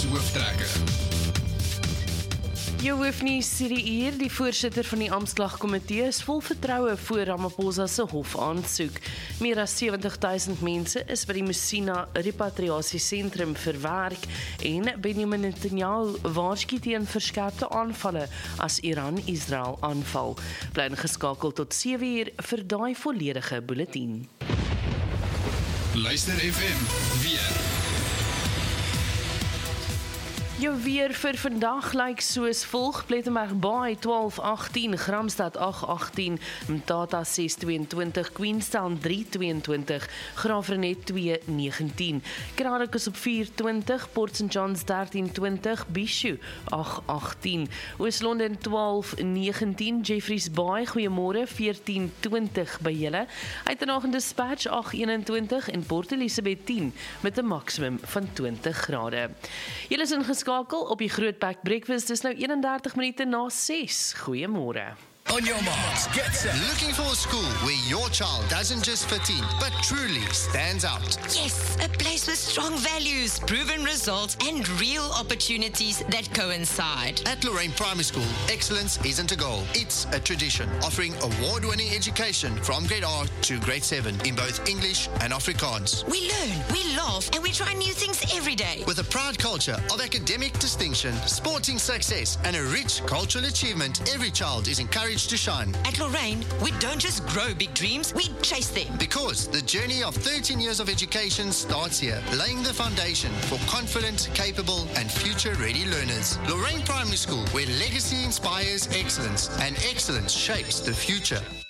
hooftrekke. Jou hoofnuus hierdie uur, die voorsitter van die Amptslagkomitee is vol vertroue voor Ramaphosa se hofaansoek. Meer as 70,000 mense is by die Musina repatriasiesentrum verwerk en Benjamin Netanyahu waarsku teen verskerpte aanvalle as Iran Israel aanval. Bly ingeskakel tot 7 uur vir daai volledige bulletin. Luister FM, weer. Jou weer vir vandag lyk soos volg: Plettenberg Baai 12:18, Gramstad 8:18, Mthatha 6:22, Queenstown 3:22, Graafrenet 2:19, Kraaiek is op 4:20, Port St Johns 13:20, Bishu 8:18, Oos-London 12:19, Jeffreys Bay goeiemôre 14:20 by julle, Uitenhagen Dispatch 8:21 en Port Elizabeth 10 met 'n maksimum van 20 grade. Julle is ingeskakel op die Groot Pack Breakfast, dis nou 31 minute na 6. Goeiemôre. On your marks, get set. Looking for a school where your child doesn't just fit in, but truly stands out? Yes, a place with strong values, proven results, and real opportunities that coincide. At Lorraine Primary School, excellence isn't a goal, it's a tradition, offering award-winning education from grade R to grade 7 in both English and Afrikaans. We learn, we laugh, and we try new things every day. With a proud culture of academic distinction, sporting success, and a rich cultural achievement, every child is encouraged to shine. At Lorraine, we don't just grow big dreams, we chase them. Because the journey of 13 years of education starts here, laying the foundation for confident, capable, and future-ready learners. Lorraine Primary School, where legacy inspires excellence and excellence shapes the future.